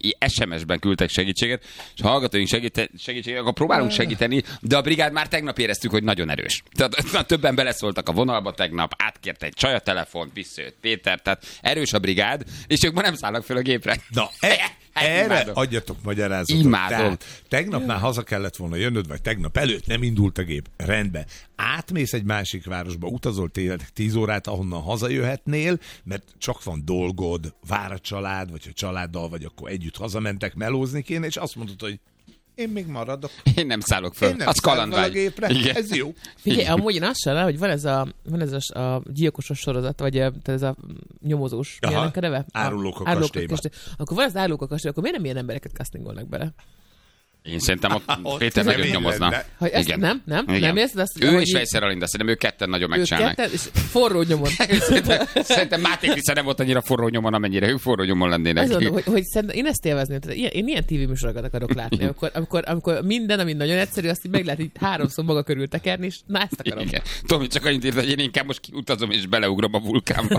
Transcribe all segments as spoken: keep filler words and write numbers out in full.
es em es-ben küldtek segítséget, és ha hallgatóink segít, segítséget, akkor próbálunk segíteni, de a brigád már tegnap éreztük, hogy nagyon erős. Tehát na, többen beleszóltak a vonalba tegnap, átkérte egy csaj a telefont, visszajött Péter, tehát erős a brigád, és ők ma nem szállnak fel a gépre. Na, e- erre imádom. Adjatok magyarázatot. Imádom. Tehát, tegnap már haza kellett volna jönnöd, vagy tegnap előtt nem indult a gép. Rendben. Átmész egy másik városba, utazol tényleg tíz órát, ahonnan hazajöhetnél, mert csak van dolgod, vár a család, vagy ha családdal vagy, akkor együtt hazamentek, melózni kéne, és azt mondod, hogy én még maradok. Én nem szállok föl. Én nem az kalandvágy. a gépre. Igen. Ez jó. Figyelj, amúgy én azt sem, hogy van ez a, van ez a, a gyilkosos sorozat, vagy a, ez a nyomozós. Milyen a neve? Árulók a, a kastélyban. Akkor van az árulók a kastélyban, akkor miért nem ilyen embereket castingolnak bele? Én szerintem ott Péter nagyon nyomozna. Hogy ezt Igen. nem? Nem? Igen. Nem érzed azt? Ő és Vejszer Alinda, szerintem ők ketten nagyon megcsinálnak. Ők ketten, és forró nyomon. szerintem, szerintem Máté Kriszta nem volt annyira forró nyomon, amennyire ők forró nyomon lennének. Azt mondom, hogy, hogy szerintem én ezt élvezném. Tehát ilyen, én ilyen tévéműsorokat akarok látni, amikor, amikor, amikor minden, ami nagyon egyszerű, azt így meg lehet így háromszor maga körül tekerni, és na ezt akarom. Igen. Tomi csak annyit írt, hogy én inkább most utazom és beleugrom a vulkánba.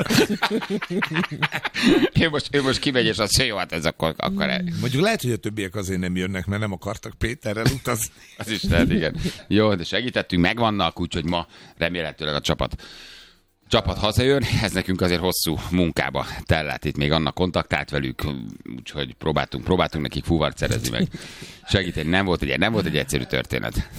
ő, most, ő most kimegy, és azt mondja, jó, hát ez akkor, akkor el. Mondjuk lehet, hogy a többiek azért nem jönnek, mert nem akartak Péterrel utazni. Az is lehet, igen. Jó, de segítettünk, megvannak, úgyhogy ma remélhetőleg a csapat csapat hazajön, ez nekünk azért hosszú munkába tellett, itt még annak kontaktált velük, úgyhogy próbáltunk, próbáltunk nekik fúvart szerezni meg. Segíteni, nem volt egy, nem volt egy egyszerű történet.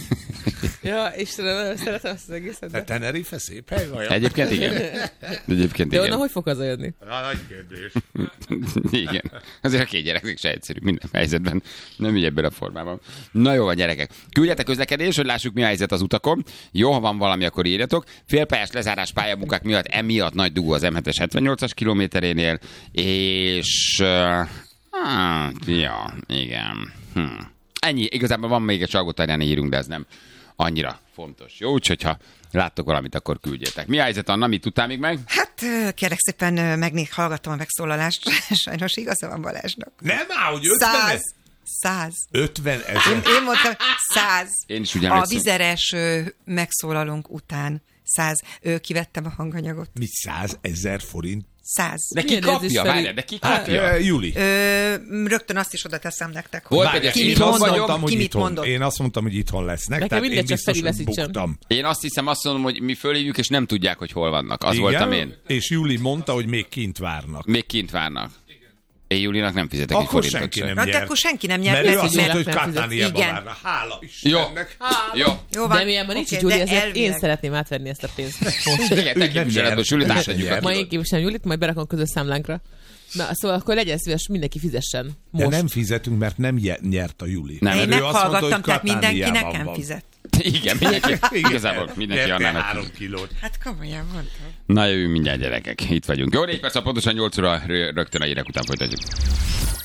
Ja, Istenem, nagyon szeretem ezt az egészet. De Tenerife szép hely vajon? Egyébként igen. Egyébként de igen. onnan hogy fog hazajönni? Na, nagy kérdés. Igen. Azért a két gyereknek se egyszerű minden helyzetben. Nem így ebben a formában. Na jó van, gyerekek. Küldjetek közlekedés, hogy lássuk, mi a helyzet az utakon. Jó, ha van valami, akkor írjatok. Félpályás lezárás pályamunkák miatt emiatt nagy dugó az em hetes hetvennyolcas kilométerénél, és... Uh, hát, ja, igen. Hm. Ennyi. Igazából van még egy Salgótarjáni hírunk, de ez nem annyira fontos. Jó, úgyhogy ha láttok valamit, akkor küldjétek. Mi a helyzet, Anna? Mit tudtál még meg? Hát kérlek szépen megnék, hallgattam a megszólalást. Sajnos igaza van Balázsnak. Nem áll, hogy ötven Száz. Száz. ötven Én, ezer. én mondtam, száz. Én is úgy A emlékszem. vizeres ö, megszólalónk után száz. Ö, kivettem a hanganyagot. Mi száz ezer forint? Száz. De ki Milyen kapja? érzés felé? Várjál, de ki Hát, kapja? uh, Juli. Ö, rögtön azt is oda teszem nektek. Volt hogy egy Várj, ki én mit én azt ott mondott, mondtam, hogy ki mit itthon. mondott. Én azt mondtam, hogy itthon lesznek. Nekem Tehát mindegy, én csak biztos, Feri hogy veszítsen. buktam. Én azt hiszem, azt mondom, hogy mi fölhívjuk, és nem tudják, hogy hol vannak. Az Igen? voltam én. És Juli mondta, hogy még kint várnak. Még kint várnak. Én Júlinak nem fizetek egy Akkor forintot senki sem. nem Na, de nyert. akkor senki nem nyert. Mert ő Ezt azt így mondta, hogy nem fizet. Katániában Igen. várna. Hála Jó. Istennek. Jó. Jó van. De milyen van nincs, Oké, Júli, de ezért elvileg. én szeretném átvenni ezt a pénzt. Igen, te képviseletből Sülit Ő sem átadjuk. nyert. Ma én képviselem Júlit, majd berakom közös számlánkra. Na, szóval akkor legyen szíves, mindenki fizessen. De Most. nem fizetünk, mert nem je- nyert a Juli. Nem. Én Mert ő azt mondta, meghallgattam, hogy tehát mindenki Katániában nekem van. fizet. Igen, mindenki. Igazából mindenki Nyertél annál. három kilót. Hát komolyan mondtam. Na jövünk mindjárt, gyerekek. Itt vagyunk. Jó, négy perc, pontosan nyolc óra, rögtön a hírek után folytatjuk.